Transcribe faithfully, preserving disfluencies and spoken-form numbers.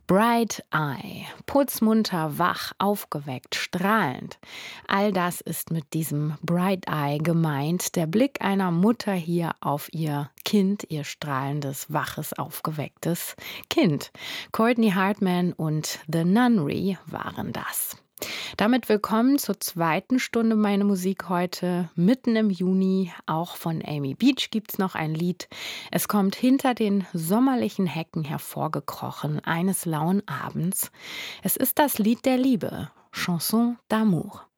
Bright Eye, putzmunter, wach, aufgeweckt, strahlend. All das ist mit diesem Bright Eye gemeint, der Blick einer Mutter hier auf ihr Kind, ihr strahlendes, waches, aufgewecktes Kind. Courtney Hartman und The Nunnery waren das. Damit willkommen zur zweiten Stunde Meine Musik heute, mitten im Juni. Auch von Amy Beach gibt's noch ein Lied. Es kommt hinter den sommerlichen Hecken hervorgekrochen, eines lauen Abends. Es ist das Lied der Liebe, Chanson d'amour.